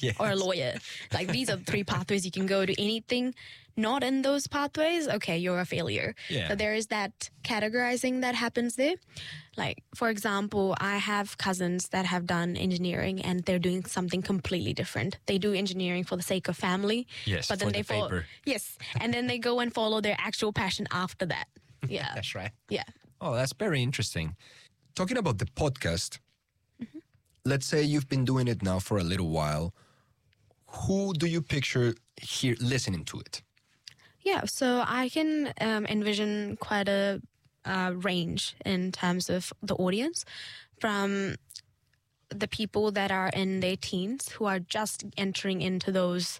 or a lawyer. Like these are the three pathways you can go to. Anything not in those pathways, okay, you're a failure. Yeah. So there is that categorizing that happens there. Like, for example, I have cousins that have done engineering and they're doing something completely different. They do engineering for the sake of family. Yes, but then for they the paper. Yes. And then they go and follow their actual passion after that. Yeah. That's right. Yeah. Oh, that's very interesting. Talking about the podcast, let's say you've been doing it now for a little while. Who do you picture here listening to it? Yeah, so I can envision quite a range in terms of the audience, from the people that are in their teens who are just entering into those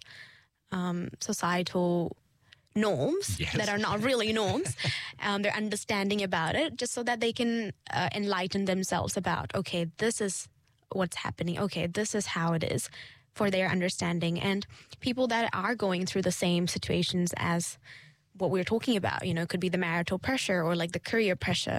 societal norms that are not really norms. They're understanding about it just so that they can enlighten themselves about, okay, this is what's happening. Okay, this is how it is, for their understanding. And people that are going through the same situations as what we're talking about, you know, could be the marital pressure or like the career pressure.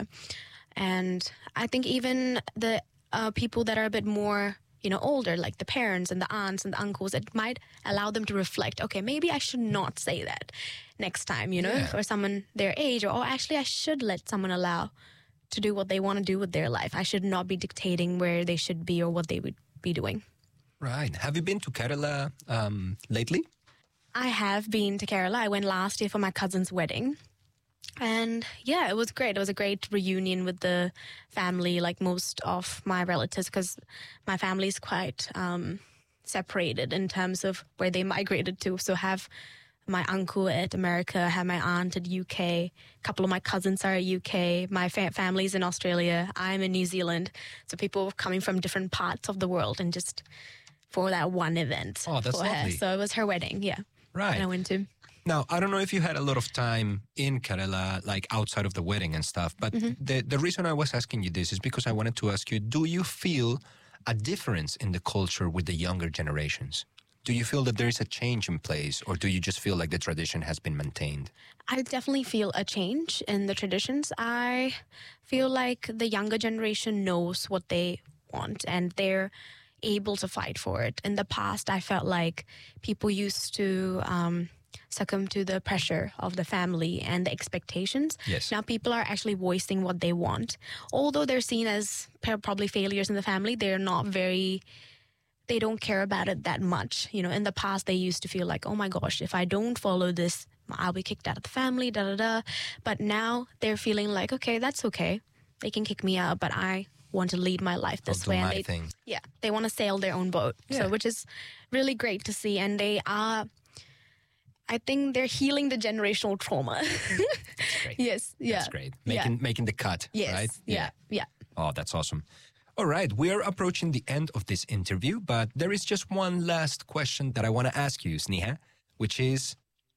And I think even the people that are a bit more, you know, older, like the parents and the aunts and the uncles, it might allow them to reflect, okay, maybe I should not say that next time, you know, or someone their age, or actually I should let someone allow to do what they want to do with their life. I should not be dictating where they should be or what they would be doing. Right. Have you been to Kerala lately? I have been to Kerala. I went last year for my cousin's wedding. And yeah, it was great. It was a great reunion with the family, like most of my relatives, because my family is quite separated in terms of where they migrated to. So have my uncle at America, have my aunt at UK, a couple of my cousins are at UK, my family's in Australia, I'm in New Zealand. So people coming from different parts of the world and just for that one event. Oh, that's for her. lovely. So it was her wedding, yeah. Right. And I went to. Now, I don't know if you had a lot of time in Kerala, like outside of the wedding and stuff, but the reason I was asking you this is because I wanted to ask you, do you feel a difference in the culture with the younger generations? Do you feel that there is a change in place, or do you just feel like the tradition has been maintained? I definitely feel a change in the traditions. I feel like the younger generation knows what they want and they're able to fight for it. In the past, I felt like people used to succumb to the pressure of the family and the expectations. Yes. Now people are actually voicing what they want. Although they're seen as probably failures in the family, they're not very... They don't care about it that much. You know, in the past, they used to feel like, oh my gosh, if I don't follow this, I'll be kicked out of the family, da-da-da. But now they're feeling like, okay, that's okay. They can kick me out, but I want to lead my life this way. I'll do and my thing. Yeah, they want to sail their own boat. Yeah. So, which is really great to see. And they are, I think they're healing the generational trauma. That's great. Yes, yeah. That's great. Making the cut, Yes, right? yeah. Oh, that's awesome. All right, we are approaching the end of this interview, but there is just one last question that I want to ask you, Sneha, which is,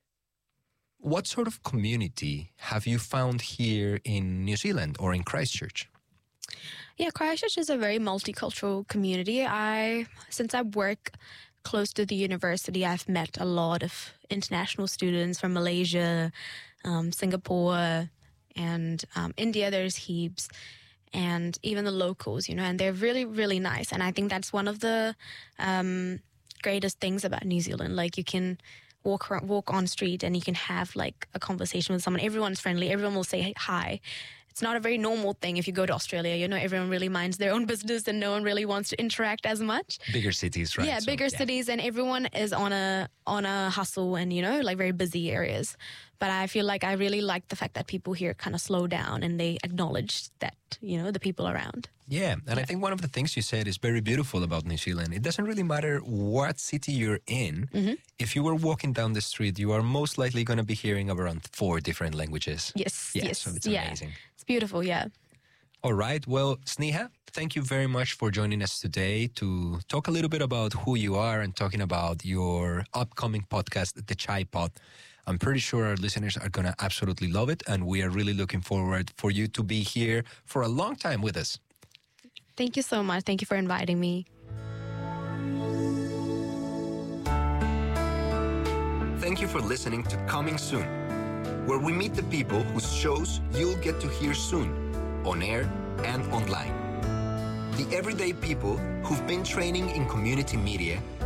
what sort of community have you found here in New Zealand or in Christchurch? Yeah, Christchurch is a very multicultural community. Since I work close to the university, I've met a lot of international students from Malaysia, Singapore, and India. There's heaps. And even the locals, you know, and they're really, really nice. And I think that's one of the greatest things about New Zealand. Like, you can walk on street and you can have like a conversation with someone. Everyone's friendly. Everyone will say hi. It's not a very normal thing if you go to Australia. You know, everyone really minds their own business and no one really wants to interact as much. Bigger cities, right? Yeah, bigger cities, and everyone is on a hustle and, you know, like very busy areas. But I feel like I really like the fact that people here kind of slow down and they acknowledge that, you know, the people around. Yeah, and I think one of the things you said is very beautiful about New Zealand. It doesn't really matter what city you're in. If you were walking down the street, you are most likely going to be hearing around 4 different languages. Yes, Yeah, yes. so it's amazing. It's beautiful, yeah. All right. Well, Sneha, thank you very much for joining us today to talk a little bit about who you are and talking about your upcoming podcast, The Chai Pot. I'm pretty sure our listeners are going to absolutely love it, and we are really looking forward for you to be here for a long time with us. Thank you so much. Thank you for inviting me. Thank you for listening to Coming Soon, where we meet the people whose shows you'll get to hear soon, on air and online. The everyday people who've been training in community media